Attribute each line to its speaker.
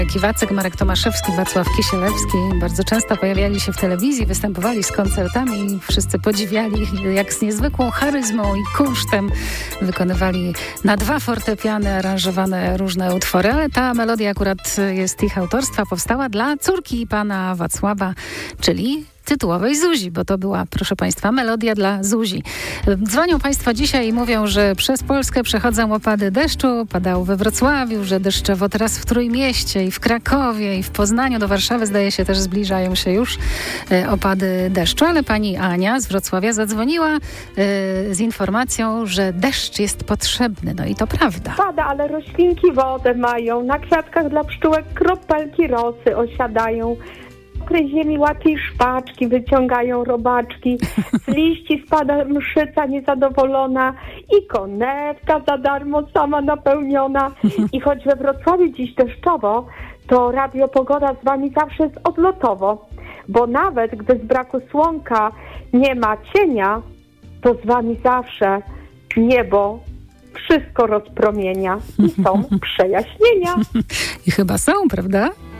Speaker 1: Kiwacek, Marek Tomaszewski, Wacław Kisielewski bardzo często pojawiali się w telewizji, występowali z koncertami i wszyscy podziwiali, jak z niezwykłą charyzmą i kunsztem wykonywali na 2 fortepiany aranżowane różne utwory, ale ta melodia akurat jest ich autorstwa, powstała dla córki pana Wacława, czyli tytułowej Zuzi, bo to była, proszę Państwa, melodia dla Zuzi. Dzwonią Państwo dzisiaj i mówią, że przez Polskę przechodzą opady deszczu. Padał we Wrocławiu, że deszczowo teraz w Trójmieście i w Krakowie i w Poznaniu. Do Warszawy, zdaje się, też zbliżają się już opady deszczu, ale pani Ania z Wrocławia zadzwoniła z informacją, że deszcz jest potrzebny. No i to prawda.
Speaker 2: Pada, ale roślinki wodę mają. Na kwiatkach dla pszczółek kropelki rosy osiadają. Okres ziemi łatwiej szpaczki, wyciągają robaczki. Z liści spada mszyca niezadowolona i konewka za darmo sama napełniona. I choć we Wrocławiu dziś deszczowo, to Radio Pogoda z wami zawsze jest odlotowo. Bo nawet gdy z braku słonka nie ma cienia, to z wami zawsze niebo wszystko rozpromienia i są przejaśnienia.
Speaker 1: I chyba są, prawda?